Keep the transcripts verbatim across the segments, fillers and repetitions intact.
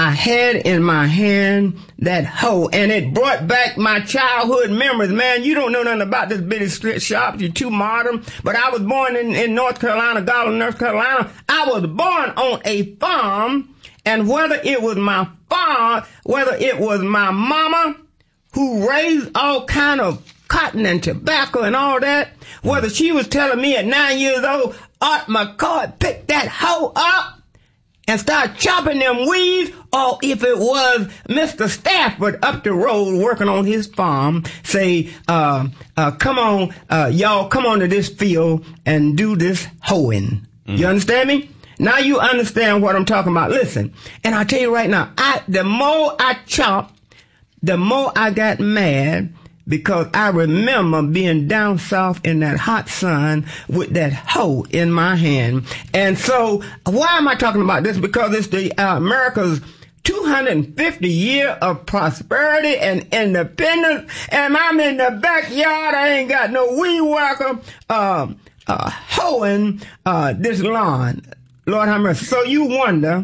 I had in my hand that hoe, and it brought back my childhood memories. Man, you don't know nothing about this bitty strip shop. You're too modern. But I was born in, in North Carolina, Garland, North Carolina. I was born on a farm, and whether it was my farm, whether it was my mama who raised all kind of cotton and tobacco and all that, whether she was telling me at nine years old, Art McCoy, pick that hoe up and start chopping them weeds, or if it was Mister Stafford up the road working on his farm, say, uh, uh, come on, uh, y'all come on to this field and do this hoeing. Mm-hmm. You understand me? Now you understand what I'm talking about. Listen, and I'll tell you right now, I, the more I chopped, the more I got mad, because I remember being down south in that hot sun with that hoe in my hand. And so, why am I talking about this? Because it's the uh, America's two hundred fifty year of prosperity and independence, and I'm in the backyard. I ain't got no weed whacker, uh, uh, hoeing uh, this lawn. Lord have mercy. So you wonder,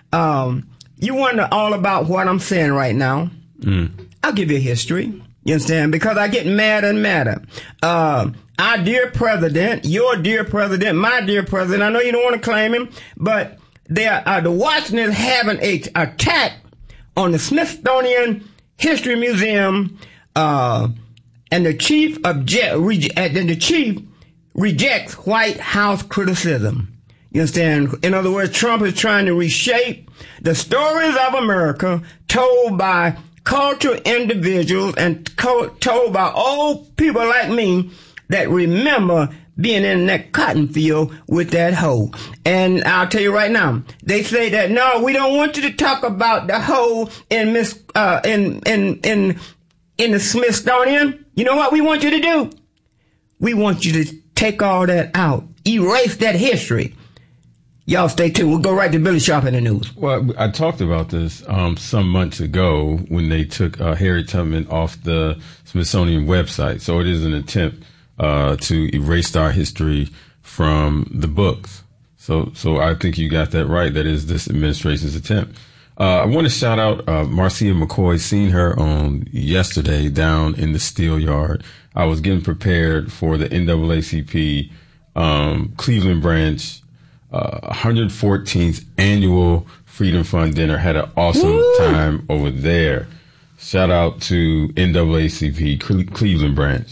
um, you wonder all about what I'm saying right now. Mm. I'll give you a history. You understand? Because I get madder and madder. Uh, our dear president, your dear president, my dear president, I know you don't want to claim him, but they are, uh, the Washington is having a attack on the Smithsonian History Museum, uh, and the chief object, rege- and the chief rejects White House criticism. You understand? In other words, Trump is trying to reshape the stories of America told by cultural individuals and co- told by old people like me that remember being in that cotton field with that hoe. And I'll tell you right now, they say that, no, we don't want you to talk about the hoe in Miss, uh, in, in, in, in the Smithsonian. You know what we want you to do? We want you to take all that out, erase that history. Y'all stay tuned. We'll go right to Billy Sharp in the news. Well, I talked about this um, some months ago when they took uh, Harriet Tubman off the Smithsonian website. So it is an attempt uh, to erase our history from the books. So, so I think you got that right. That is this administration's attempt. Uh, I want to shout out uh, Marcia McCoy. Seen her on yesterday down in the Steel Yard. I was getting prepared for the N double A C P um, Cleveland branch Uh, one hundred fourteenth annual Freedom Fund dinner. Had an awesome Woo! time over there. Shout out to N double A C P Cle- Cleveland branch.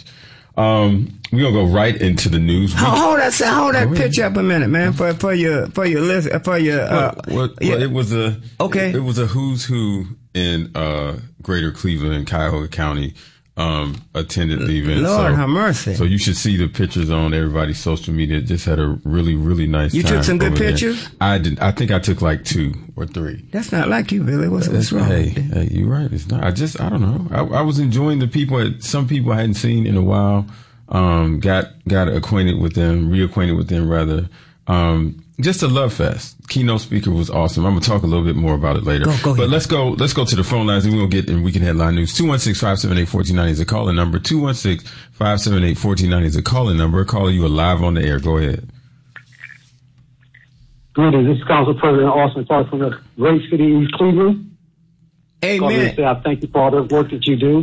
Um, we're gonna go right into the news. We, hold, hold that, hold that picture up a minute, man, for for your for your list for your. Uh, well, well, yeah. well, it was a okay. It, it was a who's who in uh, Greater Cleveland and Cuyahoga County. Um, attended the event. Lord so, have mercy. So you should see the pictures on everybody's social media. Just had a really, really nice you time. You took some good pictures? There. I did. I think I took like two or three. That's not like you, Billy. What's, what's wrong? Hey, hey, you're right. It's not. I just, I don't know. I, I was enjoying the people. Some people I hadn't seen in a while. Um, got, got acquainted with them, reacquainted with them rather. Um, just a love fest. Keynote speaker was awesome. I'm gonna talk a little bit more about it later. Go, go but ahead. let's go. Let's go to the phone lines and we'll get in Weekend Headline News. two one six, five seven eight, one four nine zero is a calling number. two one six, five seven eight, one four nine zero is a calling number. Caller, you are live on the air. Go ahead. Greetings. This is Council President Austin Clark from the great city of East Cleveland. Amen. Say I thank you for all the work that you do.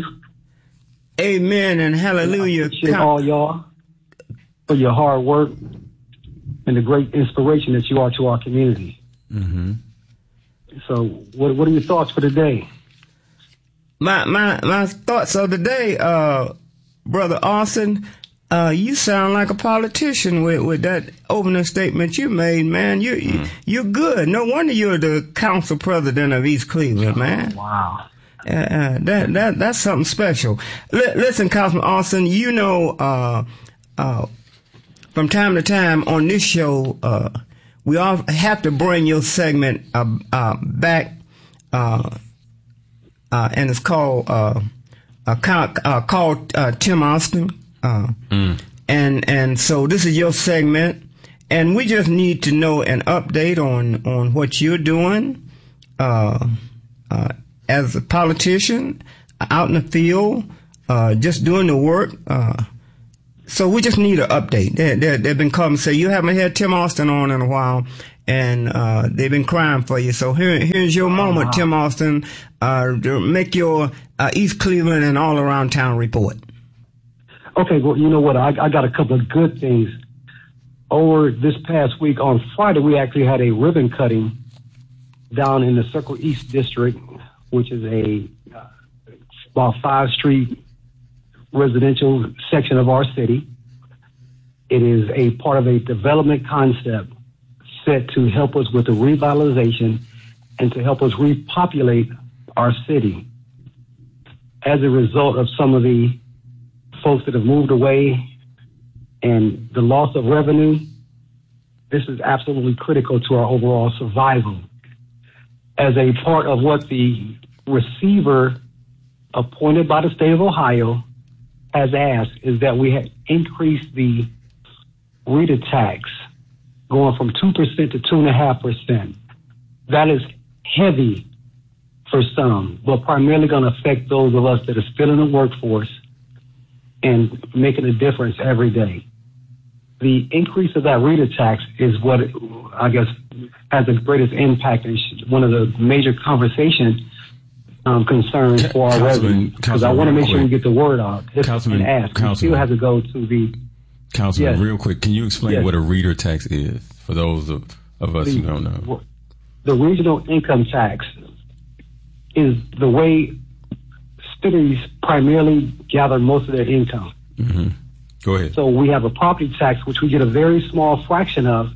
Amen and hallelujah. I appreciate all y'all for your hard work and the great inspiration that you are to our community. Mm-hmm. So, what what are your thoughts for today? My my my thoughts of the day, uh, Brother Austin. Uh, you sound like a politician with, with that opening statement you made, man. You, mm. you you're good. No wonder you're the council president of East Cleveland, man. Oh, wow. Uh, uh, that that that's something special. L- listen, Councilman Austin, you know, uh, uh, from time to time on this show, uh, we all have to bring your segment uh, uh, back, uh, uh, and it's called uh, uh, called, uh, called uh, Tim Austin. Uh, mm. And and so this is your segment, and we just need to know an update on on what you're doing uh, uh, as a politician out in the field, uh, just doing the work. Uh, so we just need an update. They, they, they've been calling and say, you haven't had Tim Austin on in a while, and uh, they've been crying for you. So here, here's your moment, Tim Austin, uh, to make your uh, East Cleveland and all around town report. Okay, well, you know what? I, I got a couple of good things. Over this past week, on Friday, we actually had a ribbon cutting down in the Circle East District, which is a uh, about five street residential section of our city. It is a part of a development concept set to help us with the revitalization and to help us repopulate our city. As a result of some of the folks that have moved away and the loss of revenue, this is absolutely critical to our overall survival. As a part of what the receiver appointed by the state of Ohio has asked is that we have increased the RETA tax going from two percent to two point five percent. That is heavy for some, but primarily going to affect those of us that are still in the workforce and making a difference every day. The increase of that RETA tax is what, I guess, has the greatest impact and one of the major conversation um, concerns for our residents. Because I want to make sure we get the word out. Councilman, and ask. We still have to go to the... Councilman, yes. real quick, can you explain yes. what a RETA tax is for those of, of us the, who don't know? The regional income tax is the way cities primarily gather most of their income. Mm-hmm. Go ahead. So we have a property tax, which we get a very small fraction of,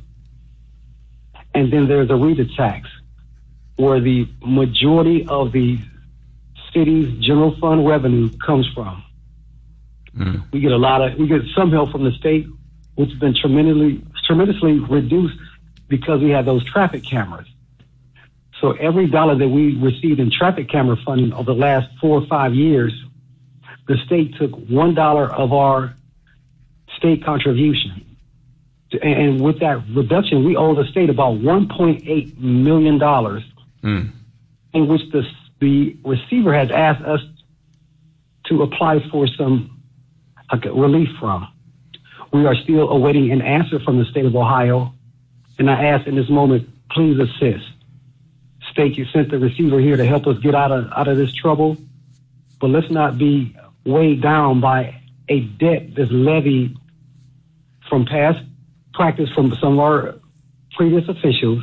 and then there's a RETA tax, where the majority of the city's general fund revenue comes from. Mm. We get a lot of, we get some help from the state, which has been tremendously, tremendously reduced because we have those traffic cameras. So every dollar that we received in traffic camera funding over the last four or five years, the state took one dollar of our state contribution. And with that reduction, we owe the state about one point eight million dollars, mm. in which the, the receiver has asked us to apply for some uh, relief from. We are still awaiting an answer from the state of Ohio, and I ask in this moment, please assist. State, you sent the receiver here to help us get out of out of this trouble, but let's not be weighed down by a debt that's levied from past practice from some of our previous officials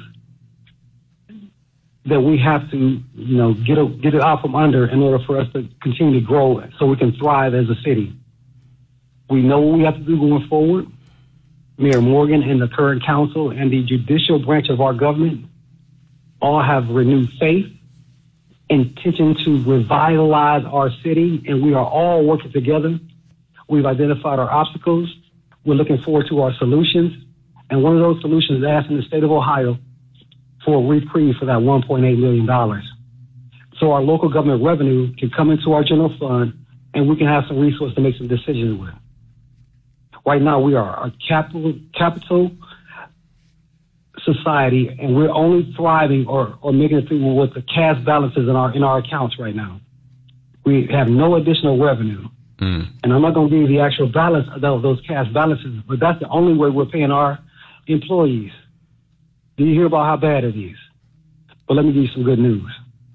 that we have to, you know, get a, get it out from under in order for us to continue to grow so we can thrive as a city. We know what we have to do going forward. Mayor Morgan and the current council and the judicial branch of our government all have renewed faith, intention to revitalize our city, and we are all working together. We've identified our obstacles. We're looking forward to our solutions. And one of those solutions is asking the state of Ohio for a reprieve for that one point eight million dollars. So our local government revenue can come into our general fund and we can have some resources to make some decisions with. Right now, we are a capital, capital society, and we're only thriving or, or making it through with the cash balances in our in our accounts right now. We have no additional revenue. Mm. And I'm not going to give you the actual balance of those cash balances, but that's the only way we're paying our employees. Do you hear about how bad it is? But let me give you some good news.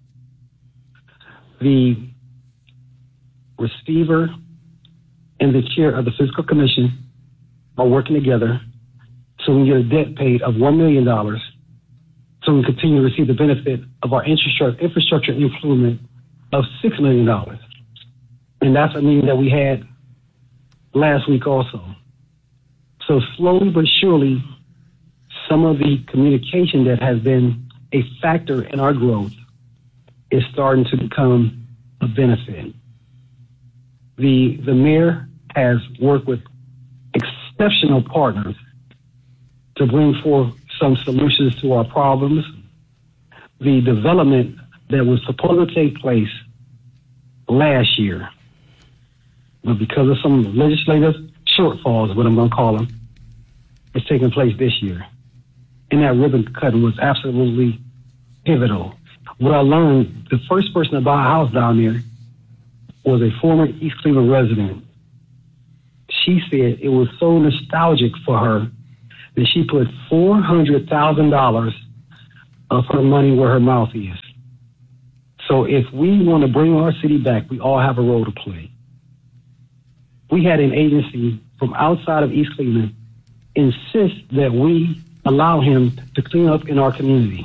The receiver and the chair of the Fiscal Commission are working together so we can get a debt paid of one million dollars so we can continue to receive the benefit of our infrastructure, infrastructure improvement of six million dollars. And that's a meeting that we had last week also. So slowly but surely, some of the communication that has been a factor in our growth is starting to become a benefit. The, the mayor has worked with exceptional partners to bring forth some solutions to our problems. The development that was supposed to take place last year, but because of some legislative shortfalls, what I'm going to call them, it's taking place this year. And that ribbon cutting was absolutely pivotal. What I learned, the first person to buy a house down there was a former East Cleveland resident. She said it was so nostalgic for her that she put four hundred thousand dollars of her money where her mouth is. So if we want to bring our city back, we all have a role to play. We had an agency from outside of East Cleveland insist that we allow him to clean up in our community.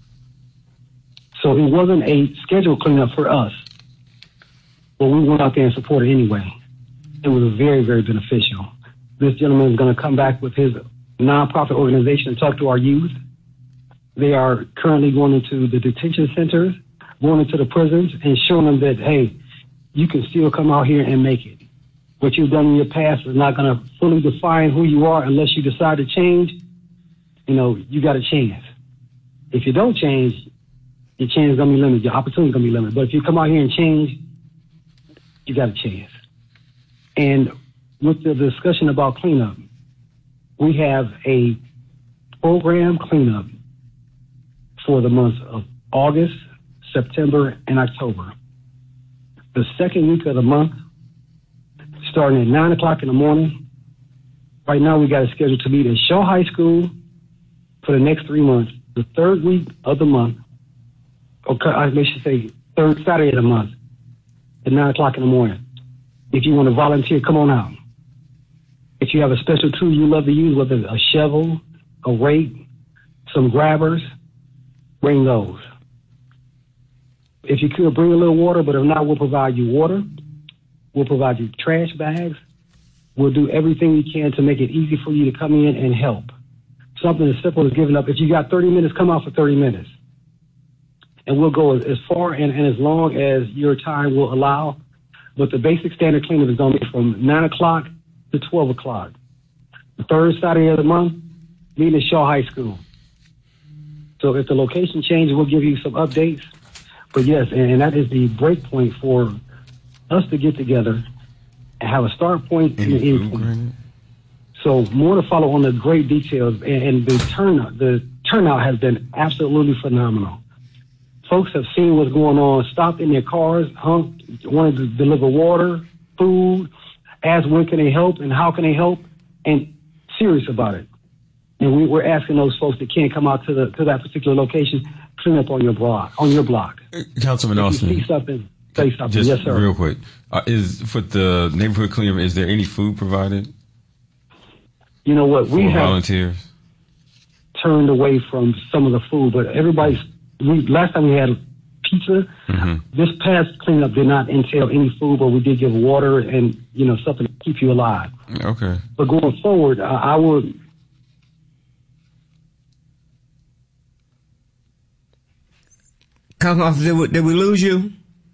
So it wasn't a scheduled cleanup for us, but we went out there and supported anyway. It was very, very beneficial. This gentleman is going to come back with his nonprofit organization and talk to our youth. They are currently going into the detention centers, going into the prisons, and showing them that, hey, you can still come out here and make it. What you've done in your past is not going to fully define who you are unless you decide to change. You know, you got a chance. If you don't change, your chance is going to be limited. Your opportunity is going to be limited. But if you come out here and change, you got a chance. And with the discussion about cleanup, we have a program cleanup for the months of August, September, and October. The second week of the month, starting at nine o'clock in the morning. Right now, we got a schedule to meet at Shaw High School for the next three months. The third week of the month, okay, I should say third Saturday of the month, at nine o'clock in the morning. If you want to volunteer, come on out. If you have a special tool you love to use, whether it's a shovel, a rake, some grabbers, bring those. If you could, bring a little water, but if not, we'll provide you water. We'll provide you trash bags. We'll do everything we can to make it easy for you to come in and help. Something as simple as giving up. If you got thirty minutes, come out for thirty minutes. And we'll go as, as far and, and as long as your time will allow. But the basic standard cleanup is going to be from nine o'clock to twelve o'clock. The third Saturday of the month, meeting at Shaw High School. So if the location changes, we'll give you some updates. But yes, and, and that is the break point for us to get together and have a start point and an end point. So more to follow on the great details, and, and the turnout. The turnout has been absolutely phenomenal. Folks have seen what's going on, stopped in their cars, hung, wanted to deliver water, food, asked when can they help and how can they help, and serious about it. And we, we're asking those folks that can't come out to the to that particular location, clean up on your block. On your block, Councilman Austin. If you see something, say something. Just yes, sir. Real quick, uh, is for the neighborhood cleanup, is there any food provided? You know what, we for have volunteers turned away from some of the food, but everybody's. We last time we had pizza. Mm-hmm. This past cleanup did not entail any food, but we did give water and you know something to keep you alive. Okay. But going forward, uh, I would. Councilman, did we, did we lose you?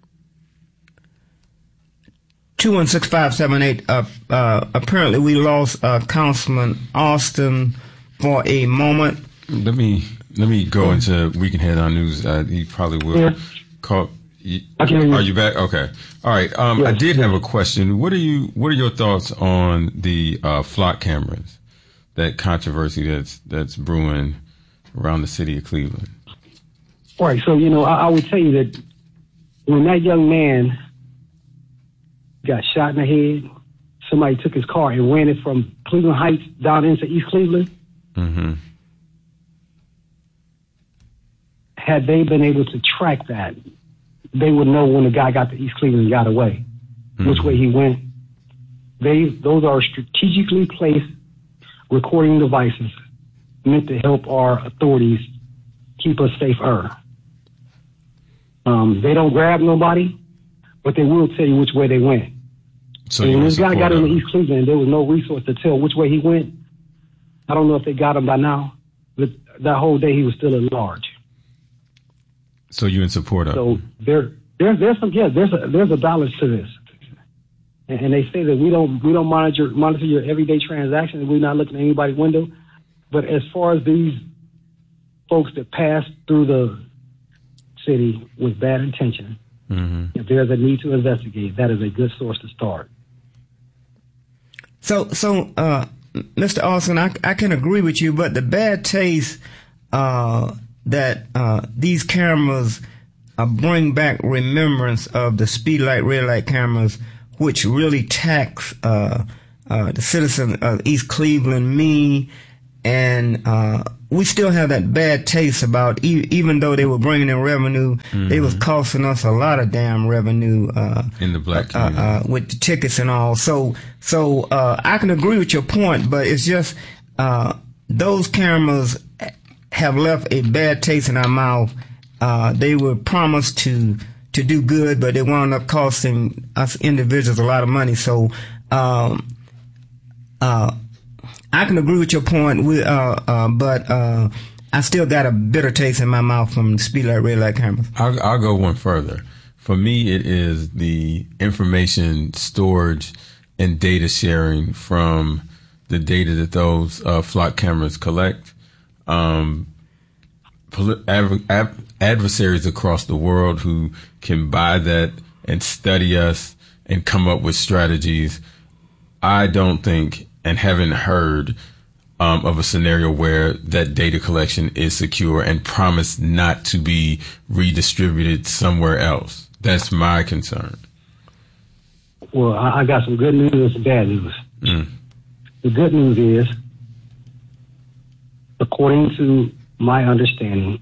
two one six five seven eight. Uh, uh, apparently, we lost uh, Councilman Austin for a moment. Let me let me go into We Can Head On News. Uh, he probably will Yeah. call. You, I can hear you. Are you back? Okay. All right. Um, Yes. I did have a question. What are you? What are your thoughts on the uh, flock cameras? That controversy that's that's brewing around the city of Cleveland. Right. So you know, I, I would tell you that when that young man got shot in the head, somebody took his car and ran it from Cleveland Heights down into East Cleveland. Mm-hmm. Had they been able to track that, they would know when the guy got to East Cleveland and got away, mm-hmm. which way he went. They those are strategically placed recording devices meant to help our authorities keep us safer. Um, they don't grab nobody, but they will tell you which way they went. So and you when this guy got into them. East Cleveland, there was no resource to tell which way he went. I don't know if they got him by now, but that whole day he was still at large. So you in support of? So there, there's there's some yeah there's a there's a balance to this, and, and they say that we don't we don't monitor monitor your everyday transactions. We're not looking at anybody's window, but as far as these folks that pass through the city with bad intention, mm-hmm. if there's a need to investigate, that is a good source to start. So, so, uh, Mister Austin, I, I can agree with you, but the bad taste, uh, that, uh, these cameras uh, bring back remembrance of the speed light, red light cameras, which really tax, uh, uh, the citizen of East Cleveland, me, and uh, we still have that bad taste about e- even though they were bringing in revenue, mm-hmm. they was costing us a lot of damn revenue uh, in the black community uh, uh, with the tickets and all. So, so uh, I can agree with your point, but it's just uh, those cameras have left a bad taste in our mouth. Uh, they were promised to to do good, but they wound up costing us individuals a lot of money. So. Um, uh, I can agree with your point, we, uh, uh, but uh, I still got a bitter taste in my mouth from speed light, red light cameras. I'll, I'll go one further. For me, it is the information storage and data sharing from the data that those uh, flock cameras collect. Um, adver- ad- adversaries across the world who can buy that and study us and come up with strategies. I don't think and haven't heard um, of a scenario where that data collection is secure and promised not to be redistributed somewhere else. That's my concern. Well, I, I got some good news and some bad news. Mm. The good news is, according to my understanding,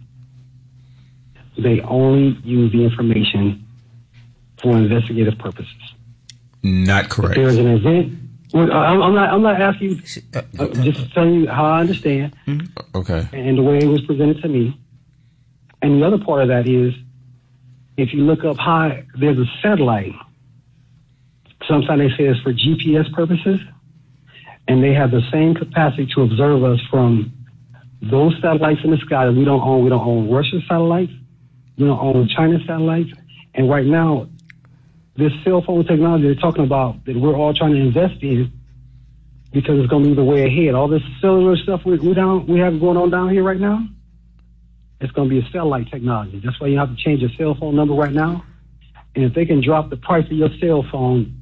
they only use the information for investigative purposes. Not correct. If there's an event. Well, I'm not. I'm not asking you. Uh, just telling you how I understand. Mm-hmm. Okay. And the way it was presented to me. And the other part of that is, if you look up high, there's a satellite. Sometimes they say it's for G P S purposes, and they have the same capacity to observe us from those satellites in the sky that we don't own. We don't own Russian satellites. We don't own China satellites. And right now, this cell phone technology they're talking about that we're all trying to invest in because it's going to be the way ahead. All this cellular stuff we, we, down, we have going on down here right now, it's going to be a satellite technology. That's why you have to change your cell phone number right now. And if they can drop the price of your cell phone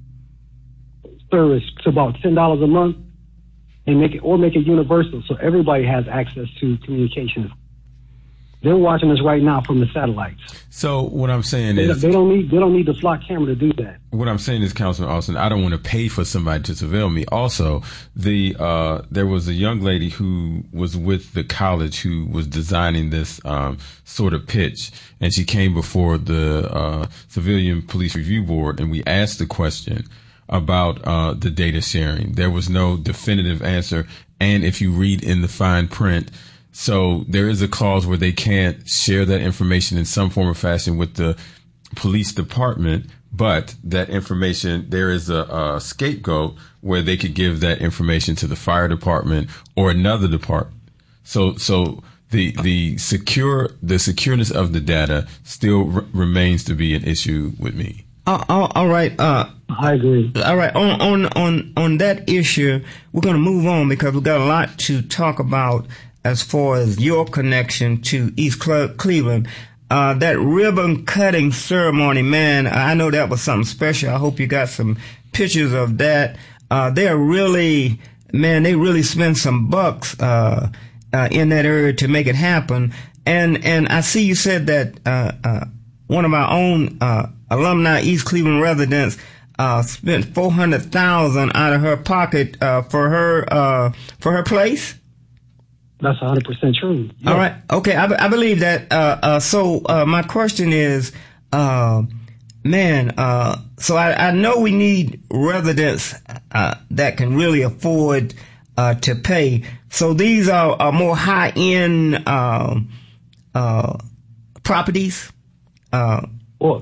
service to about ten dollars a month and make it, or make it universal so everybody has access to communications. They're watching us right now from the satellites. So what I'm saying they, is they don't need they don't need the flock camera to do that. What I'm saying is, Councilman Austin, I don't want to pay for somebody to surveil me. Also, the uh, there was a young lady who was with the college who was designing this um, sort of pitch, and she came before the uh, Civilian Police Review Board, and we asked the question about uh, the data sharing. There was no definitive answer, and if you read in the fine print. So there is a clause where they can't share that information in some form or fashion with the police department, but that information, there is a, a scapegoat where they could give that information to the fire department or another department. So, so the, the secure, the secureness of the data still r- remains to be an issue with me. Uh, all, all right. Uh, I agree. All right. On, on, on, on that issue, we're going to move on because we've got a lot to talk about as far as your connection to East Cle- Cleveland. Uh, that ribbon cutting ceremony, man, I know that was something special. I hope you got some pictures of that. Uh, they're really, man, they really spent some bucks, uh, uh, in that area to make it happen. And, and I see you said that, uh, uh, one of our own, uh, alumni East Cleveland residents, uh, spent four hundred thousand out of her pocket, uh, for her, uh, for her place. That's one hundred percent true. Yeah. All right. Okay. I, I believe that. Uh, uh, so, uh, my question is, uh, man, uh, so I, I know we need residents, uh, that can really afford, uh, to pay. So these are, are more high end, uh, uh, properties, uh, well,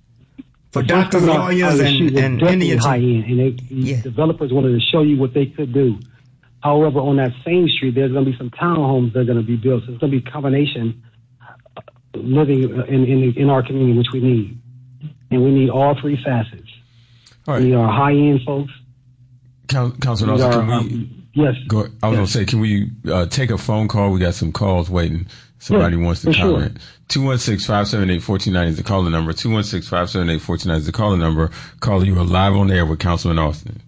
for doctors, lawyers, and, and Indians. High end, and they, yeah. developers wanted to show you what they could do. However, on that same street, there's going to be some townhomes that are going to be built. So it's going to be a combination living in, in, in our community, which we need. And we need all three facets. All right. We are high-end folks. Councilman, also, can we, um, yes. Go, I was yes. going to say, can we uh, take a phone call? We got some calls waiting. Somebody yeah, wants to comment. Sure. two one six, five seven eight, one four nine is the calling number. two one six, five seven eight, one four nine is the calling number. Caller, you are live on air with Councilman Austin.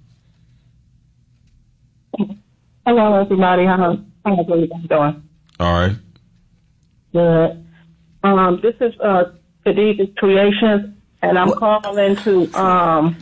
Hello, everybody. How how's everybody doing? All right. Good. Um, this is uh, Khadijah's Creations, and I'm calling to um.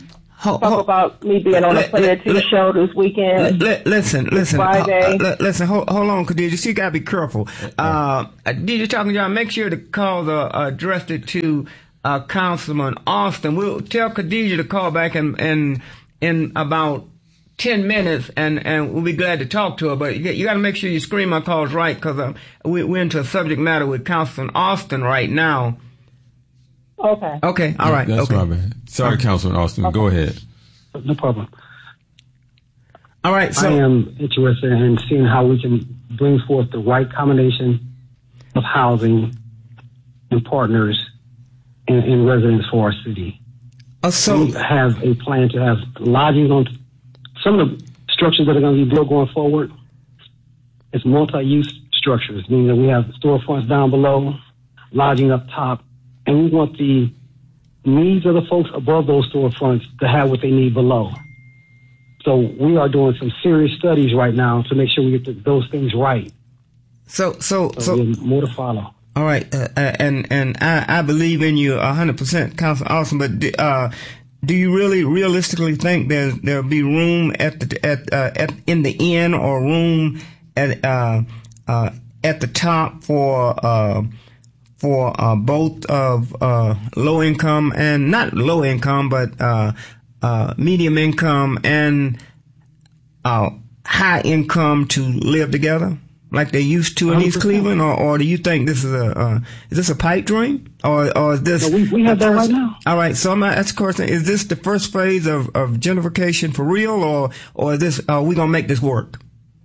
Ho, talk ho, about me being on let, a Player Two let, show this weekend. Let, listen, listen, Friday. Uh, uh, listen. Hold, hold on, Khadijah. You gotta be careful. Uh, did you talking to y'all? Make sure the calls are uh, addressed to uh, Councilman Austin. We'll tell Khadijah to call back in in, in about ten minutes, and, and we'll be glad to talk to her. But you, you got to make sure you screen my calls right, because uh, we, we're into a subject matter with Councilman Austin right now. Okay. Okay. All right. That's okay. my bad. Sorry, okay. Councilman Austin. Okay. Go ahead. No problem. All right. So I am interested in seeing how we can bring forth the right combination of housing and partners and, and residents for our city. Uh, so we have a plan to have lodging on some of the structures that are going to be built going forward. It's multi-use structures, meaning that we have storefronts down below, lodging up top, and we want the needs of the folks above those storefronts to have what they need below. So we are doing some serious studies right now to make sure we get the, those things right. So, so, so, so more to follow. All right, uh, and and I, I believe in you a hundred percent, Councilman Austin. But uh, do you really realistically think there's there'll be room at the at uh, at in the end, or room at uh, uh, at the top for uh, for uh, both of uh, low income and not low income, but uh, uh, medium income and uh, high income to live together like they used to in East Cleveland, or, or do you think this is a uh, is this a pipe dream, or or is this? No, we, we have that right now. All right, so I'm that's of course. Is this the first phase of, of gentrification for real, or or is this? Are we gonna make this work?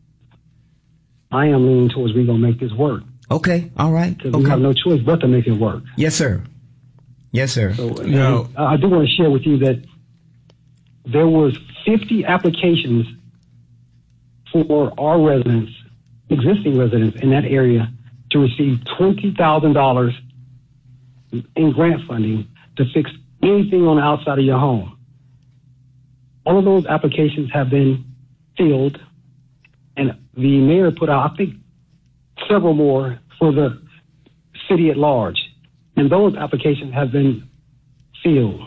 I am leaning towards we gonna make this work. Okay, all right. Because okay. we have no choice but to make it work. Yes, sir. Yes, sir. So now, I do want to share with you that there was fifty applications for our residents, existing residents in that area, to receive twenty thousand dollars in grant funding to fix anything on the outside of your home. All of those applications have been filled, and the mayor put out, I think, several more for the city at large. And those applications have been filled.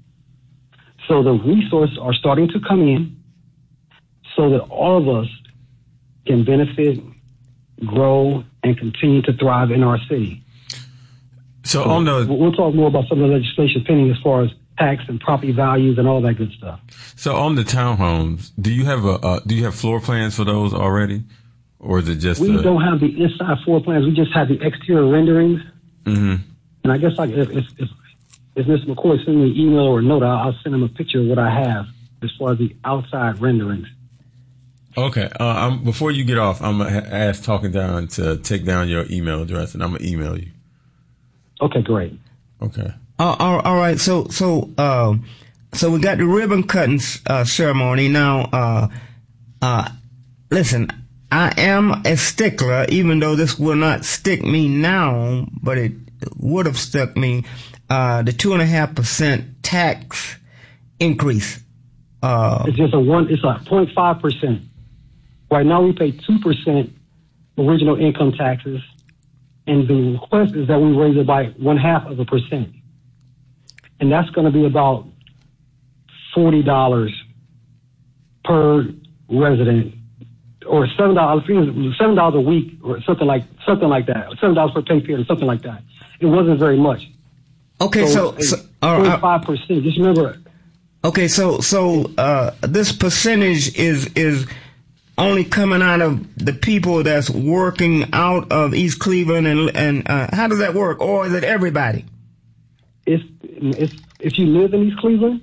So the resources are starting to come in so that all of us can benefit, grow, and continue to thrive in our city. So, so on the... We'll talk more about some of the legislation pending as far as tax and property values and all that good stuff. So on the townhomes, do you have a uh, do you have floor plans for those already? Or is it just... We a... don't have the inside floor plans. We just have the exterior renderings. Mm-hmm. And I guess like if, if, if, if Mister McCoy sends me an email or a note, I'll, I'll send him a picture of what I have as far as the outside renderings. Okay. Uh, I'm, before you get off, I'm going to ask Talking Down to take down your email address, and I'm going to email you. Okay, great. Okay. Uh, all, all right. So, so, uh, so we got the ribbon cutting uh, ceremony now. Uh, uh, listen, I am a stickler, even though this will not stick me now, but it would have stuck me. Uh, the two and a half percent tax increase. Uh, it's just a one. It's a zero point five percent. Right now, we pay two percent original income taxes, and the request is that we raise it by one half of a percent, and that's going to be about forty dollars per resident, or seven dollars, seven dollars a week, or something like something like that, seven dollars per pay period, or something like that. It wasn't very much. Okay, so, so, so uh, five percent. Just remember. Okay, so so uh, this percentage is is only coming out of the people that's working out of East Cleveland, and and uh, how does that work, or is it everybody? If if if you live in East Cleveland,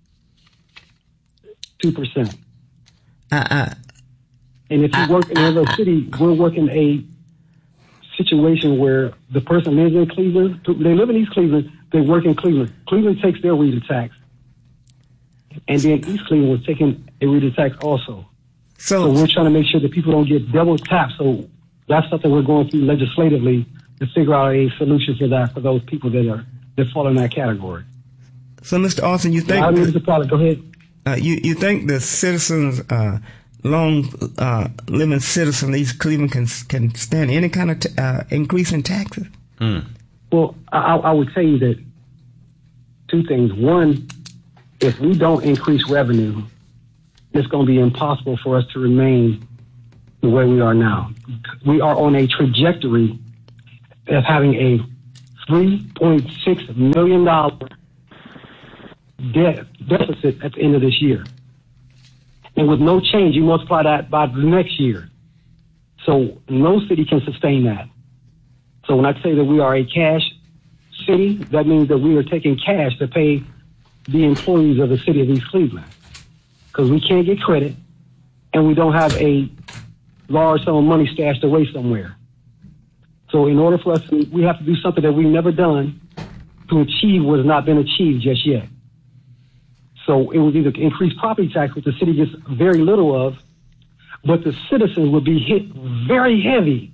two percent. Uh, uh, and if you uh, work in another uh, city, we're working a situation where the person lives in Cleveland. They live in East Cleveland. They work in Cleveland. Cleveland takes their RETA tax, and then East Cleveland was taking a RETA tax also. So, so we're trying to make sure that people don't get double tapped. So that's something we're going through legislatively to figure out a solution for that for those people that are that fall in that category. So, Mister Austin, you think? I mean, the product. Go ahead. Uh, you you think the citizens, uh, long uh, living citizens of East Cleveland can can stand any kind of t- uh, increase in taxes? Mm. Well, I, I would tell you that two things. One, if we don't increase revenue, it's going to be impossible for us to remain the way we are now. We are on a trajectory of having a three point six million dollars debt deficit at the end of this year. And with no change, you multiply that by the next year. So no city can sustain that. So when I say that we are a cash city, that means that we are taking cash to pay the employees of the city of East Cleveland. Because we can't get credit, and we don't have a large sum of money stashed away somewhere. So in order for us to, we have to do something that we've never done to achieve what has not been achieved just yet. So it would either increase property tax, which the city gets very little of, but the citizens would be hit very heavy.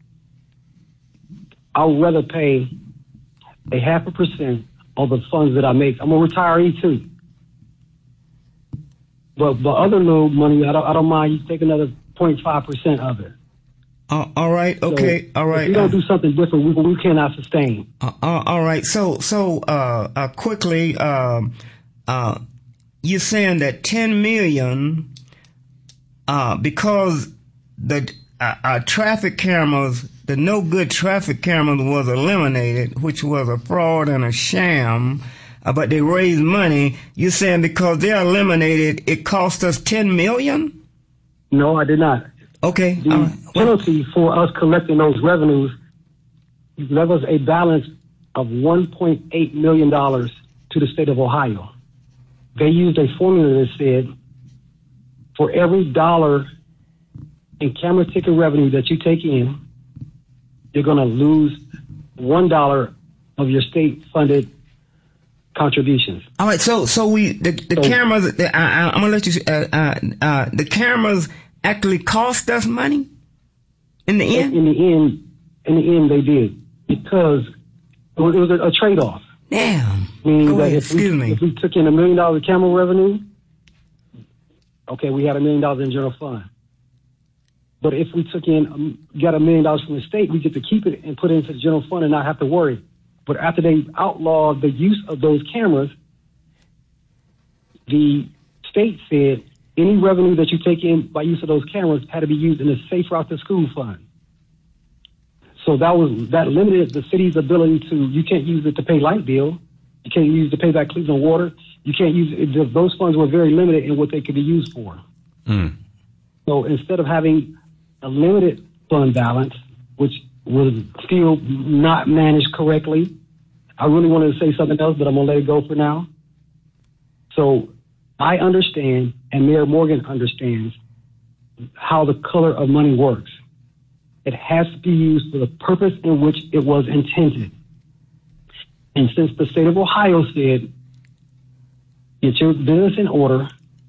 I would rather pay a half a percent of the funds that I make. I'm a retiree too. But the other little money, I don't, I don't mind you take another zero point five percent of it. Uh, all right. Okay. So all right. If we don't uh, do something different, we, we cannot sustain. Uh, uh, all right. So, so, uh, uh quickly, um, uh, you're saying that ten million, uh, because the, uh, uh, traffic cameras, the no good traffic cameras was eliminated, which was a fraud and a sham, uh, but they raised money. You're saying because they're eliminated, it cost us ten million? No, I did not. Okay. The uh, penalty for us collecting those revenues levels a balance of one point eight million dollars to the state of Ohio. They used a formula that said for every dollar in camera ticket revenue that you take in, you're going to lose one dollar of your state-funded contributions. All right. So, so we the, the So- cameras. The, I, I, I'm gonna let you. Uh, uh, uh, the cameras actually cost us money in the end. In the end, in the end, they did because it was, it was a, a trade-off. Damn. Meaning Go that ahead. if we, Excuse me. if we took in a million dollars of camera revenue, okay, we had a million dollars in general fund. But if we took in, um, got a million dollars from the state, we get to keep it and put it into the general fund and not have to worry. But after they outlawed the use of those cameras, the state said any revenue that you take in by use of those cameras had to be used in the Safe Route to School fund. So that was that limited the city's ability to. You can't use it to pay light bill. You can't use it to pay back Cleveland Water. You can't use it. Those funds were very limited in what they could be used for. Mm. So instead of having a limited fund balance, which was still not managed correctly, I really wanted to say something else, but I'm gonna let it go for now. So I understand, and Mayor Morgan understands how the color of money works. It has to be used for the purpose in which it was intended. And since the state of Ohio said, get your business in order,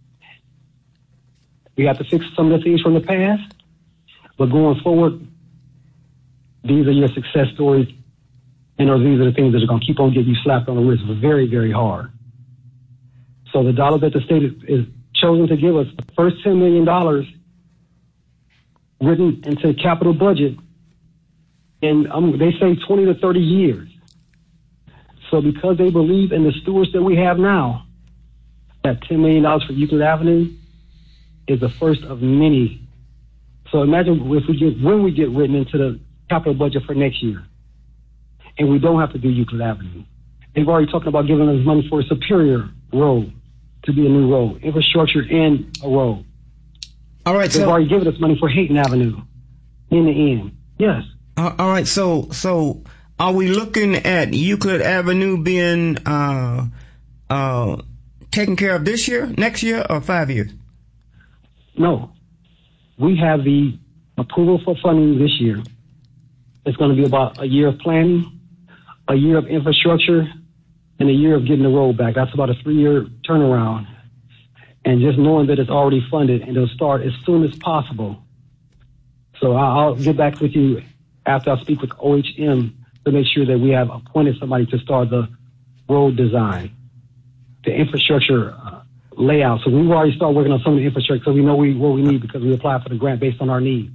we have to fix some of the things from the past, but going forward, these are your success stories, and or these are the things that are going to keep on getting you slapped on the wrist very, very hard. So the dollar that the state is, is chosen to give us, the first ten million dollars written into the capital budget, and um, they say twenty to thirty years. So because they believe in the stewards that we have now, that ten million dollars for Euclid Avenue is the first of many. So imagine if we get, when we get written into the capital budget for next year, and we don't have to do Euclid Avenue. They've already talked about giving us money for a Superior Road to be a new road, infrastructure and a road. All right. They've So, already given us money for Hayton Avenue in the end. Yes. uh, all right. So, so are we looking at Euclid Avenue being uh, uh, taken care of this year, next year, or five years? No. We have the approval for funding this year. It's going to be about a year of planning, a year of infrastructure, and a year of getting the road back. That's about a three-year turnaround. And just knowing that it's already funded and it'll start as soon as possible. So I'll get back with you after I speak with O H M to make sure that we have appointed somebody to start the road design, the infrastructure uh, layout. So we've already started working on some of the infrastructure so we know we, what we need because we applied for the grant based on our need.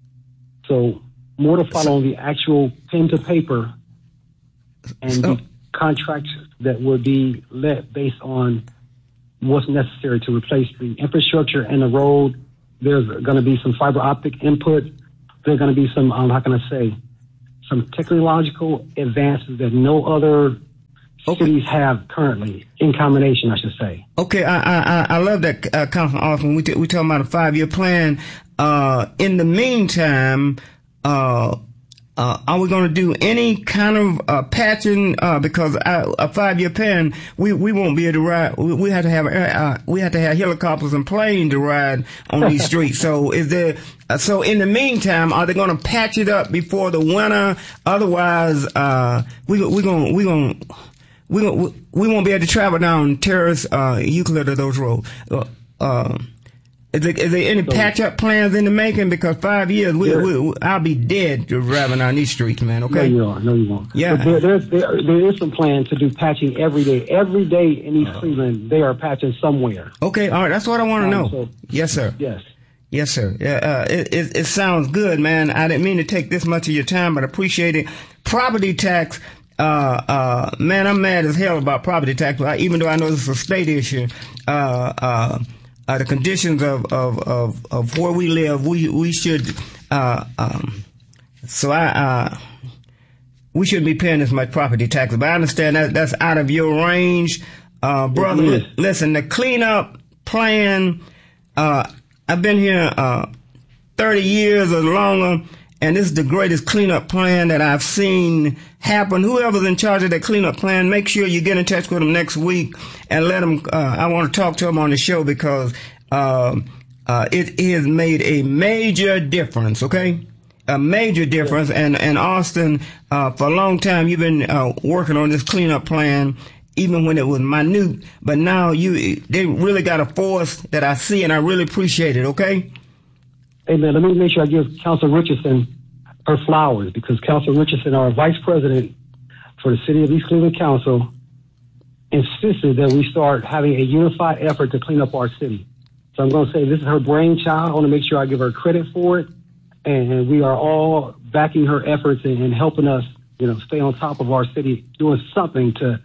So more to follow on the actual pen to paper and So- the contracts that would be let based on what's necessary to replace the infrastructure and the road. There's going to be some fiber optic input. There's going to be some, um, how can I say, some technological advances that no other okay. cities have currently in combination, I should say. Okay, I I, I love that, uh, Councilman Austin. We t- we talking about a five-year plan. Uh, in the meantime, uh, uh, are we going to do any kind of uh, patching? Uh, because I, a five-year plan, we, we won't be able to ride. We, we have to have uh, we have to have helicopters and planes to ride on these streets. So is there? Uh, so in the meantime, are they going to patch it up before the winter? Otherwise, uh, we we going we going we gonna, we won't be able to travel down Terrace, uh, Euclid, or those roads. Uh, uh, Is there, is there any so, patch-up plans in the making? Because five years, we, we, we, I'll be dead driving on these streets, man, okay? No, you are. No, you won't. Yeah. But there, there, there, there is some plan to do patching every day. Every day in East uh, Cleveland, they are patching somewhere. Okay, all right. That's what I want to um, know. So, yes, sir. Yes. Yes, sir. Yeah, uh, it, it, it sounds good, man. I didn't mean to take this much of your time, but I appreciate it. Property tax, uh, uh, man, I'm mad as hell about property tax, even though I know this is a state issue. Uh, uh, Uh, the conditions of, of, of, of where we live, we, we should, uh, um, so I, uh, we shouldn't be paying this much property tax, but I understand that that's out of your range. Uh, brother, li- listen, the cleanup plan, uh, I've been here, uh, thirty years or longer, and this is the greatest cleanup plan that I've seen happen. Whoever's in charge of that cleanup plan, make sure you get in touch with them next week and let them, uh, I want to talk to them on the show because, uh, uh, it has made a major difference, okay? A major difference. And, and Austin, uh, for a long time, you've been, uh, working on this cleanup plan, even when it was minute, but now you, they really got a force that I see and I really appreciate it, okay? Hey, man, let me make sure I give Councilor Richardson her flowers because Councilor Richardson, our vice president for the City of East Cleveland Council, insisted that we start having a unified effort to clean up our city. So I'm going to say this is her brainchild. I want to make sure I give her credit for it. And we are all backing her efforts and, and helping us, you know, stay on top of our city, doing something to,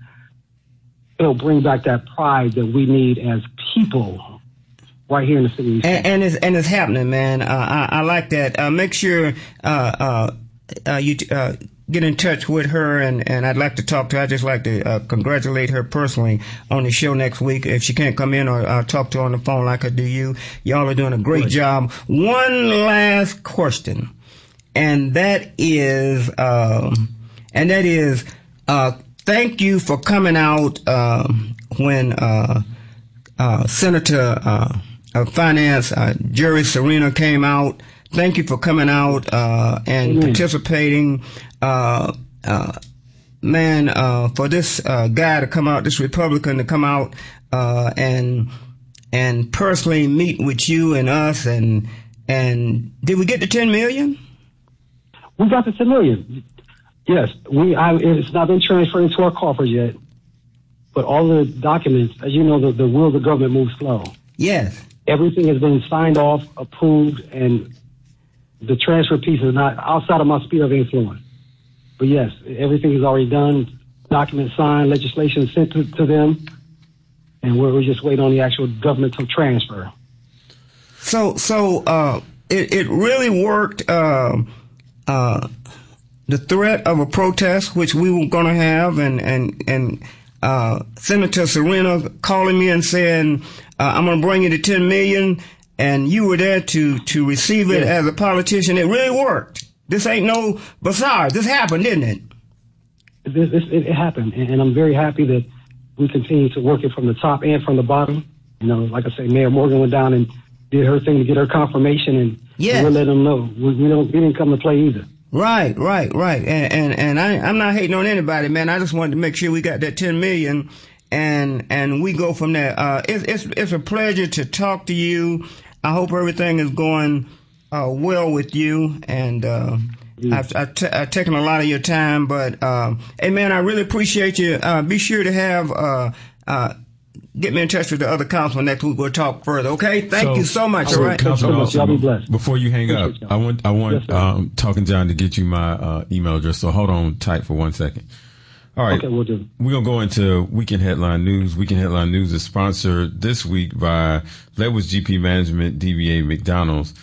you know, bring back that pride that we need as people right here in the city. And, and it's and it's happening, man. Uh, I, I like that. Uh, make sure uh, uh, uh, you uh, get in touch with her, and, and I'd like to talk to her. I'd just like to uh, congratulate her personally on the show next week. If she can't come in or uh, talk to her on the phone like I do you, y'all are doing a great job. One last question, and that is, um, and that is, uh, thank you for coming out uh, when uh, uh, Senator. Uh, Uh, Finance, uh, Jerry Serena came out. Thank you for coming out, uh, and Amen. participating. Uh, uh, man, uh, for this, uh, guy to come out, this Republican to come out, uh, and, and personally meet with you and us and, and did we get the ten million? We got the ten million. Yes. We, I, it's not been transferred into our coffers yet, but all the documents, as you know, the, the will of the government moves slow. Yes. Everything has been signed off, approved, and the transfer piece is not outside of my sphere of influence. But yes, everything is already done, documents signed, legislation sent to, to them, and we're, we're just waiting on the actual governmental transfer. So, so uh, it, it really worked. Uh, uh, the threat of a protest, which we were going to have, and and and uh, Senator Serena calling me and saying, Uh, I'm going to bring you the ten million, and you were there to, to receive it yeah. as a politician. It really worked. This ain't no bizarre. This happened, didn't it? This, this, it, it happened, and, and I'm very happy that we continue to work it from the top and from the bottom. You know, like I say, Mayor Morgan went down and did her thing to get her confirmation, and yes. we'll let them know. We, we don't. We didn't come to play either. Right, right, right. And and, and I, I'm not hating on anybody, man. I just wanted to make sure we got that ten million. And, and we go from there. Uh, it's, it's, it's a pleasure to talk to you. I hope everything is going, uh, well with you. And, uh, mm. I've, I've, t- I've taken a lot of your time, but, uh, hey man, I really appreciate you. Uh, be sure to have, uh, uh, get me in touch with the other councilman next week. We'll talk further. Okay. Thank so, you so much. So all right. Councilman, so y'all be blessed. Before you hang up, I want, I want, yes, um, Talking John to get you my, uh, email address. So hold on tight for one second. All right. Okay, we'll do. We're going to go into Weekend Headline News. Weekend Headline News is sponsored this week by Ledwidge G P Management, D B A McDonald's.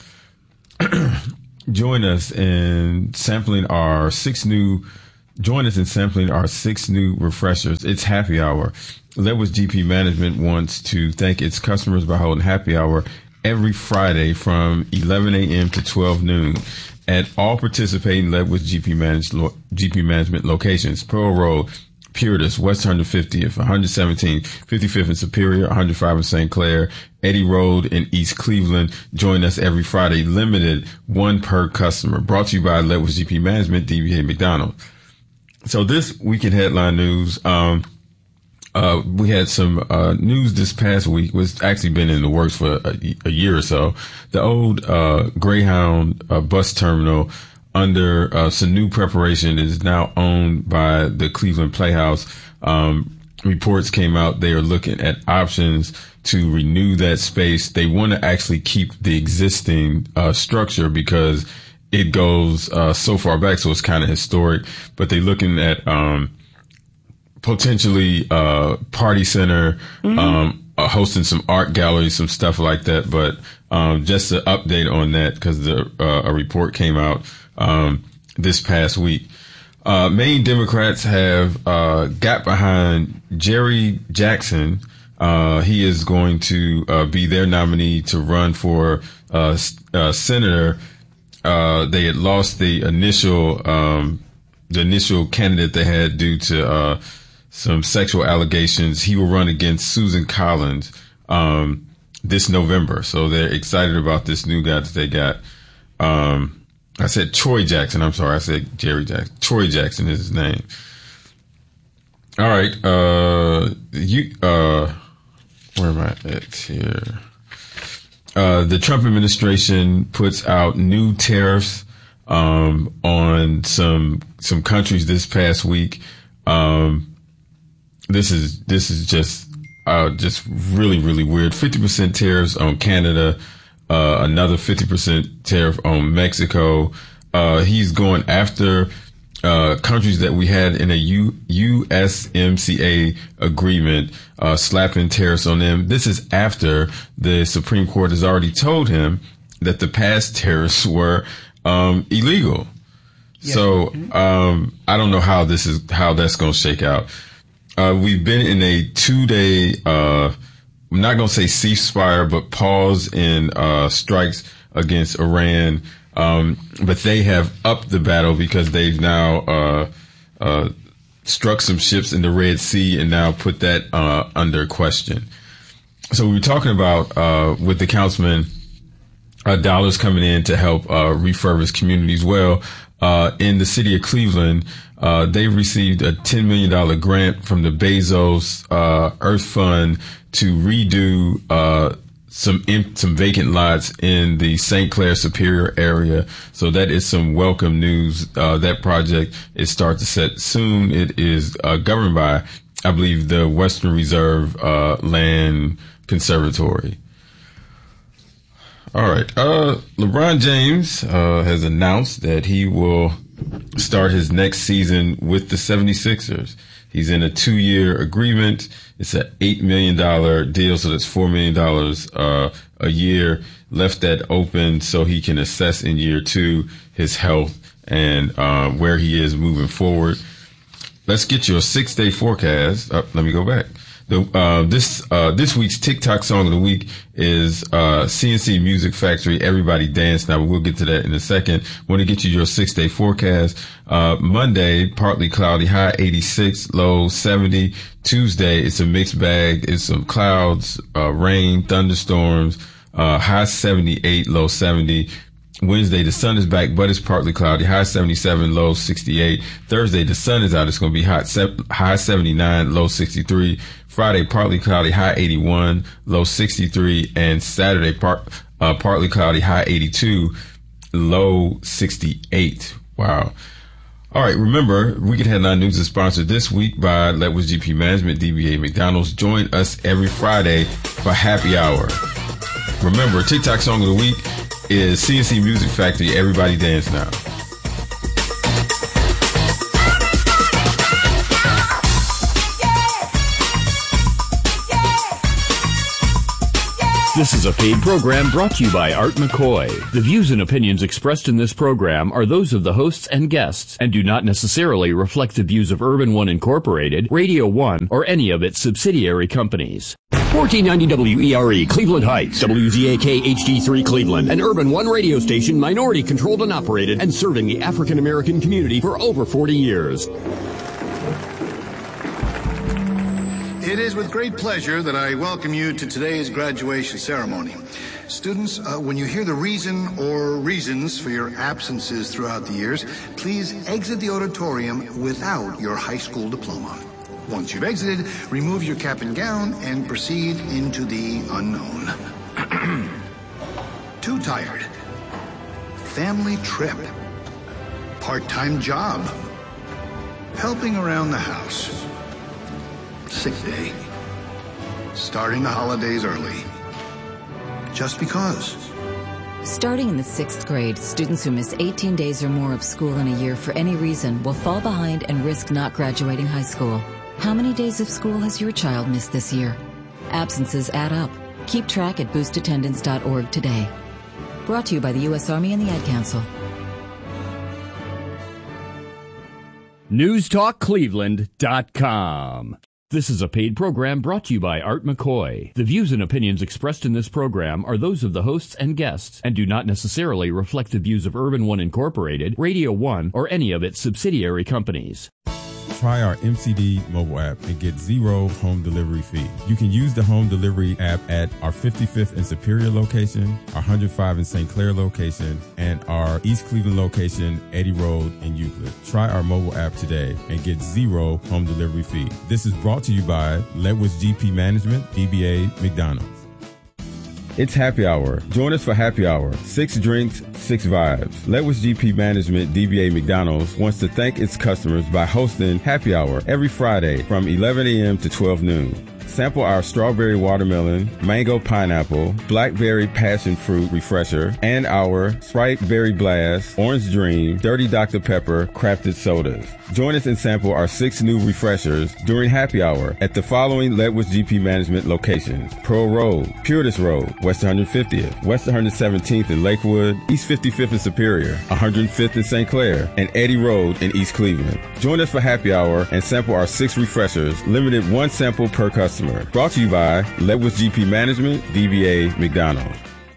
Join us in sampling our six new, join us in sampling our six new refreshers. It's happy hour. Ledwidge G P Management wants to thank its customers by holding happy hour every Friday from eleven a.m. to twelve noon at all participating Ledwidge G P, managed lo- G P Management locations: Pearl Road, Puritas, West one hundred fiftieth, one seventeenth, fifty-fifth in Superior, one oh five in Saint Clair, Eddy Road in East Cleveland. Join us every Friday. Limited, one per customer. Brought to you by Ledwidge G P Management, D B A McDonald's. So this Weekend Headline News, um, Uh, we had some, uh, news this past week, was actually been in the works for a, a year or so. The old, uh, Greyhound, uh, bus terminal under, uh, some new preparation is now owned by the Cleveland Playhouse. Um, reports came out. They are looking at options to renew that space. They want to actually keep the existing, uh, structure because it goes, uh, so far back. So it's kind of historic, but they're looking at, um, potentially uh party center, mm-hmm. um uh, hosting some art galleries, some stuff like that. But um just an update on that because the uh, a report came out um this past week. Uh Maine Democrats have uh got behind Jerry Jackson. Uh he is going to uh be their nominee to run for uh, uh senator. Uh they had lost the initial um the initial candidate they had due to uh some sexual allegations. He will run against Susan Collins um this November. So they're excited about this new guy that they got. Um I said Troy Jackson. I'm sorry. I said Jerry Jackson. Troy Jackson is his name. All right. Uh you uh where am I at here? Uh the Trump administration puts out new tariffs um on some some countries this past week. Um This is, this is just, uh, just really, really weird. fifty percent tariffs on Canada, uh, another fifty percent tariff on Mexico. Uh, he's going after, uh, countries that we had in a U, USMCA agreement, uh, slapping tariffs on them. This is after the Supreme Court has already told him that the past tariffs were, um, illegal. Yeah. So, um, I don't know how this is, how that's going to shake out. Uh, we've been in a two day, uh, I'm not going to say ceasefire, but pause in, uh, strikes against Iran. Um, but they have upped the battle because they've now, uh, uh, struck some ships in the Red Sea and now put that, uh, under question. So we were talking about, uh, with the councilman, uh, dollars coming in to help, uh, refurbish communities. Well, uh, in the city of Cleveland, Uh, they received a ten million dollars grant from the Bezos, uh, Earth Fund to redo, uh, some, imp- some vacant lots in the Saint Clair Superior area. So that is some welcome news. Uh, that project is start to set soon. It is, uh, governed by, I believe, the Western Reserve, uh, Land Conservatory. All right. Uh, LeBron James, uh, has announced that he will start his next season with the seventy-sixers. He's in a two-year agreement. It's an eight million dollars deal, so that's four million dollars uh, a year. Left that open so he can assess in year two his health and uh, where he is moving forward. Let's get you a six-day forecast. Oh, let me go back. The, uh, this, uh, this week's TikTok song of the week is, uh, C N C Music Factory, Everybody Dance. Now, we'll get to that in a second. Want to get you your six day forecast. Uh, Monday, partly cloudy, high eighty-six, low seventy. Tuesday, it's a mixed bag. It's some clouds, uh, rain, thunderstorms, uh, high seventy-eight, low seventy. Wednesday, the sun is back, but it's partly cloudy. High seventy-seven, low sixty-eight. Thursday, the sun is out. It's going to be hot, high seventy-nine, low sixty-three. Friday, partly cloudy, high eighty-one, low sixty-three. And Saturday, part, uh, partly cloudy, high eighty-two, low sixty-eight. Wow. All right. Remember, Weekend Headline News is sponsored this week by Ledwidge G P Management, D B A McDonald's. Join us every Friday for happy hour. Remember, TikTok song of the week is C N C Music Factory, Everybody Dance Now. This is a paid program brought to you by Art McCoy. The views and opinions expressed in this program are those of the hosts and guests and do not necessarily reflect the views of Urban One Incorporated, Radio One, or any of its subsidiary companies. fourteen ninety W E R E, Cleveland Heights, W Z A K H D three Cleveland, an Urban One radio station minority controlled and operated and serving the African American community for over forty years. It is with great pleasure that I welcome you to today's graduation ceremony. Students, uh, when you hear the reason or reasons for your absences throughout the years, please exit the auditorium without your high school diploma. Once you've exited, remove your cap and gown and proceed into the unknown. Too tired. Family trip. Part-time job. Helping around the house. Sick day. Starting the holidays early. Just because. Starting in the sixth grade, students who miss eighteen days or more of school in a year for any reason will fall behind and risk not graduating high school. How many days of school has your child missed this year? Absences add up. Keep track at boost attendance dot org today. Brought to you by the U S Army and the Ad Council. news talk cleveland dot com. This is a paid program brought to you by Art McCoy. The views and opinions expressed in this program are those of the hosts and guests and do not necessarily reflect the views of Urban One Incorporated, Radio One, or any of its subsidiary companies. Try our M C D mobile app and get zero home delivery fee. You can use the home delivery app at our fifty-fifth and Superior location, our one hundred five in Saint Clair location, and our East Cleveland location, Eddy Road in Euclid. Try our mobile app today and get zero home delivery fee. This is brought to you by Ledwidge G P Management, D B A McDonald's. It's happy hour. Join us for happy hour. Six drinks, six vibes. Ledwidge G P Management, D B A McDonald's wants to thank its customers by hosting happy hour every Friday from eleven a.m. to twelve noon. Sample our strawberry watermelon, mango pineapple, blackberry passion fruit refresher, and our Sprite Berry Blast, Orange Dream, Dirty Doctor Pepper crafted sodas. Join us and sample our six new refreshers during happy hour at the following Ledwidge G P Management locations: Pearl Road, Puritas Road, West one hundred fiftieth, West one hundred seventeenth in Lakewood, East fifty-fifth in Superior, one hundred fifth in Saint Clair, and Eddy Road in East Cleveland. Join us for happy hour and sample our six refreshers, limited one sample per customer. Brought to you by Ledwidge G P Management, D B A McDonald's.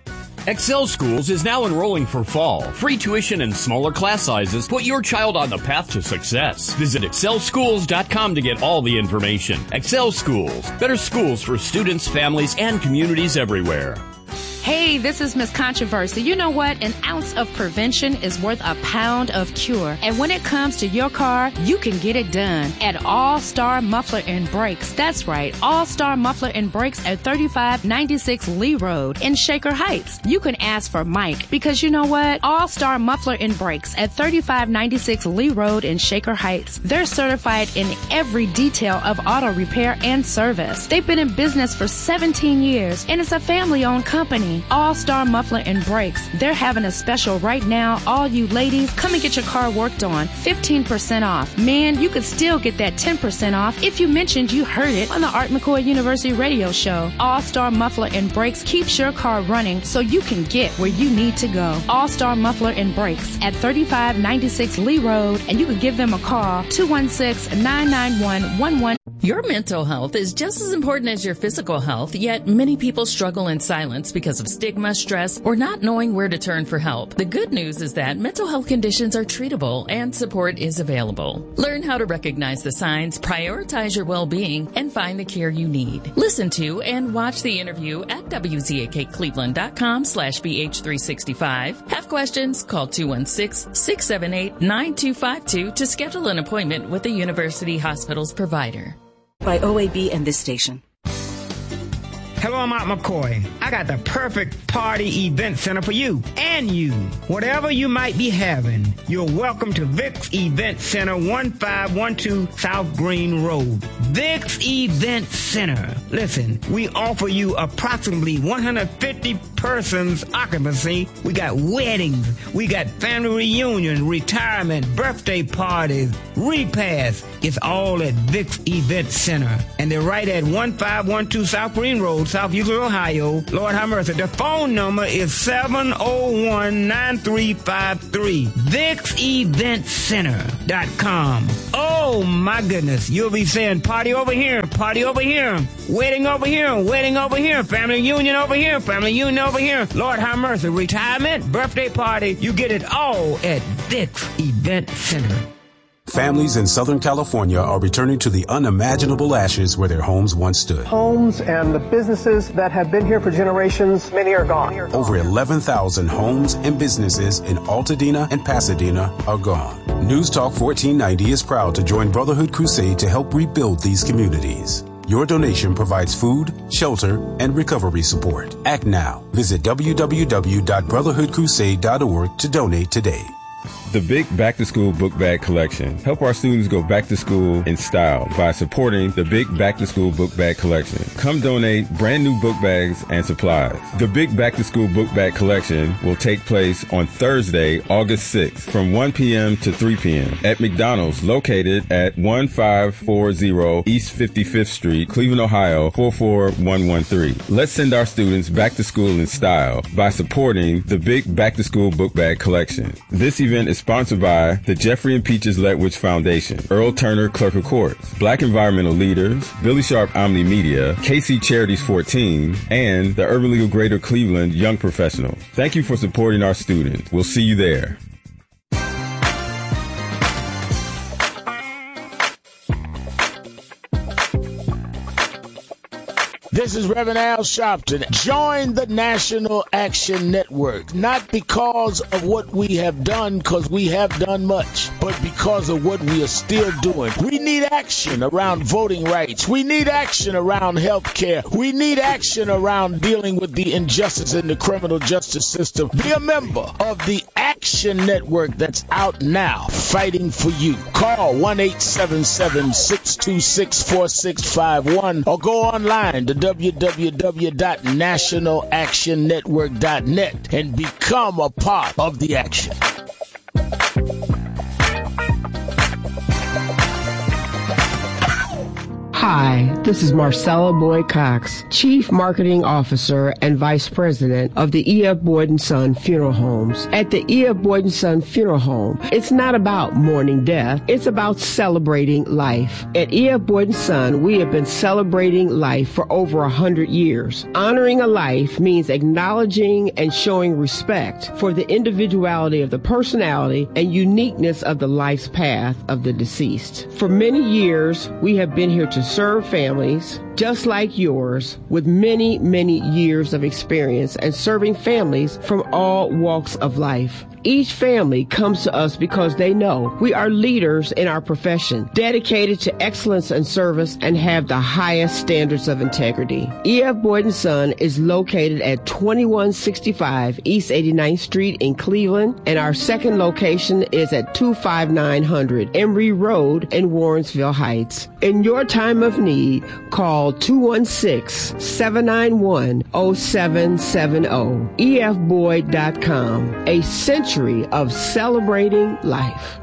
Excel Schools is now enrolling for fall. Free tuition and smaller class sizes put your child on the path to success. Visit excel schools dot com to get all the information. Excel Schools, better schools for students, families, and communities everywhere. Hey, this is Miss Controversy. You know what? An ounce of prevention is worth a pound of cure. And when it comes to your car, you can get it done at All Star Muffler and Brakes. That's right, All Star Muffler and Brakes at thirty-five ninety-six Lee Road in Shaker Heights. You can ask for Mike because you know what? All Star Muffler and Brakes at thirty-five ninety-six Lee Road in Shaker Heights. They're certified in every detail of auto repair and service. They've been in business for seventeen years and it's a family-owned company. All Star Muffler and Brakes. They're having a special right now. All you ladies, come and get your car worked on. fifteen percent off. Man, you could still get that ten percent off if you mentioned you heard it on the Art McCoy University radio show. All Star Muffler and Brakes keeps your car running so you can get where you need to go. All Star Muffler and Brakes at thirty-five ninety-six Lee Road, and you can give them a call, two one six, nine nine one, one one. Your mental health is just as important as your physical health, yet many people struggle in silence because of stigma, stress, or not knowing where to turn for help. The good news is that mental health conditions are treatable and support is available. Learn how to recognize the signs, prioritize your well-being, and find the care you need. Listen to and watch the interview at W Z A K Cleveland dot com slash B H three sixty-five. Have questions? Call two one six, six seven eight, nine two five two to schedule an appointment with a University Hospital's provider. By O A B and this station. Hello, I'm Art McCoy. I got the perfect party event center for you and you. Whatever you might be having, you're welcome to Vic's Event Center, one five one two South Green Road. Vic's Event Center. Listen, we offer you approximately one hundred fifty persons occupancy. We got weddings. We got family reunions, retirement, birthday parties, repasts, It's all at Vicks Event Center. And they're right at one five one two South Green Road, South Euclid, Ohio. Lord have mercy. The phone number is seven oh one, nine three five three. Vicks Event Center dot com. Oh, my goodness. You'll be saying party over here, party over here, wedding over here, wedding over here, family union over here, family union over here. Lord have mercy. Retirement, birthday party, you get it all at Vicks Event Center. Families in Southern California are returning to the unimaginable ashes where their homes once stood. Homes and the businesses that have been here for generations, many are gone. Over eleven thousand homes and businesses in Altadena and Pasadena are gone. News Talk fourteen ninety is proud to join Brotherhood Crusade to help rebuild these communities. Your donation provides food, shelter, and recovery support. Act now. Visit w w w dot brotherhood crusade dot org to donate today. The Big Back to School Book Bag Collection. Help our students go back to school in style by supporting the Big Back to School Book Bag Collection. Come donate brand new book bags and supplies. The Big Back to School Book Bag Collection will take place on Thursday, August sixth from one p.m. to three p.m. at McDonald's located at one five four zero East fifty-fifth Street, Cleveland, Ohio four four one one three. Let's send our students back to school in style by supporting the Big Back to School Book Bag Collection. This event is sponsored by the Jeffrey and Peaches Letwich Foundation, Earl Turner Clerk of Courts, Black Environmental Leaders, Billy Sharp Omni Media, K C Charities fourteen, and the Urban Legal Greater Cleveland Young Professionals. Thank you for supporting our students. We'll see you there. This is Reverend Al Sharpton. Join the National Action Network, not because of what we have done, because we have done much, but because of what we are still doing. We need action around voting rights. We need action around health care. We need action around dealing with the injustice in the criminal justice system. Be a member of the Action Network that's out now, fighting for you. Call one eight seven seven, six two six, four six five one or go online to w w w dot national action network dot net and become a part of the action. Hi, this is Marcella Boyd Cox, Chief Marketing Officer and Vice President of the E F. Boyd and Son Funeral Homes. At the E F. Boyd and Son Funeral Home, it's not about mourning death, it's about celebrating life. At E F. Boyd and Son, we have been celebrating life for over a hundred years. Honoring a life means acknowledging and showing respect for the individuality of the personality and uniqueness of the life's path of the deceased. For many years, we have been here to serve families just like yours with many, many years of experience and serving families from all walks of life. Each family comes to us because they know we are leaders in our profession, dedicated to excellence and service, and have the highest standards of integrity. E F. Boyd and Son is located at twenty-one sixty-five East eighty-ninth Street in Cleveland, and our second location is at two five nine hundred Emory Road in Warrensville Heights. In your time of need, call two one six, seven nine one, zero seven seven zero. E F Boyd dot com. A century of celebrating life.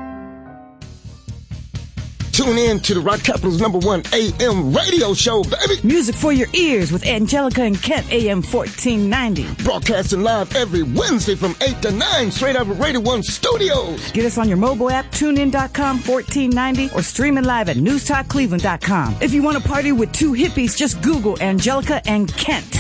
Tune in to the Rock Capital's number one A M radio show, baby. Music for your ears with Angelica and Kent, A M fourteen ninety. Broadcasting live every Wednesday from eight to nine, straight out of Radio one Studios. Get us on your mobile app, tune in dot com, fourteen ninety, or streaming live at news talk cleveland dot com. If you want to party with two hippies, just Google Angelica and Kent.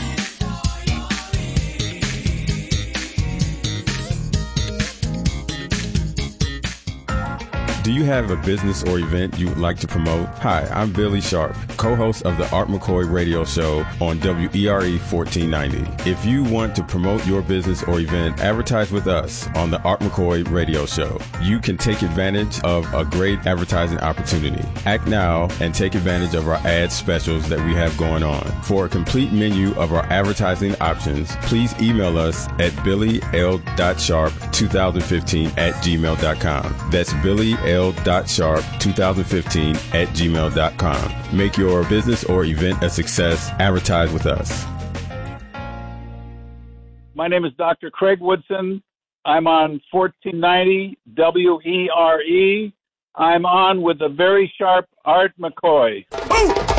Do you have a business or event you would like to promote? Hi, I'm Billy Sharp, co-host of the Art McCoy radio show on W E R E fourteen ninety. If you want to promote your business or event, advertise with us on the Art McCoy radio show. You can take advantage of a great advertising opportunity. Act now and take advantage of our ad specials that we have going on. For a complete menu of our advertising options, please email us at billy l dot sharp twenty fifteen at gmail dot com. That's Billy L. Sharp twenty fifteen at gmail dot com. Make your business or event a success. Advertise with us. My name is Doctor Craig Woodson. I'm on fourteen ninety W E R E I'm on with the very sharp Art McCoy. Ooh.